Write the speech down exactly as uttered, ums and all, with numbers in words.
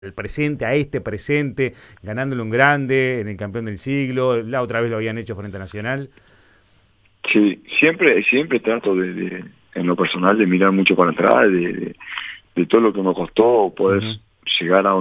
el presente, a este presente, ganándole un grande en el campeón del siglo, la otra vez lo habían hecho frente a Nacional. Sí, siempre, siempre trato de, de, en lo personal, de mirar mucho para atrás, de, de, de todo lo que me costó poder Uh-huh. llegar a